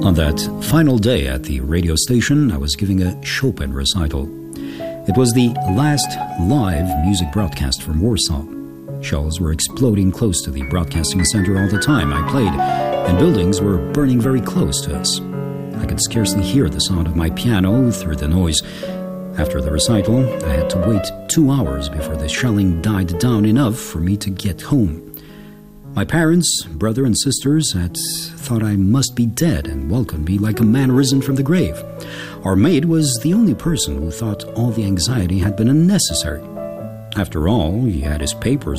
On that final day at the radio station, I was giving a Chopin recital. It was the last live music broadcast from Warsaw. Shells were exploding close to the broadcasting center all the time I played, and buildings were burning very close to us. I could scarcely hear the sound of my piano through the noise. After the recital, I had to wait 2 hours before the shelling died down enough for me to get home. My parents, brother and sisters had thought I must be dead and welcomed me like a man risen from the grave. Our maid was the only person who thought all the anxiety had been unnecessary. After all, he had his papers